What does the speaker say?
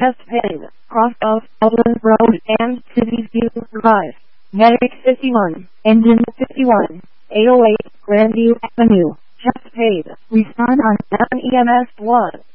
Test paid, cross of Outland Road and City View Drive. Medic 51, engine 51, 808 Grandview Avenue. Test paid. Respond on EMS 1.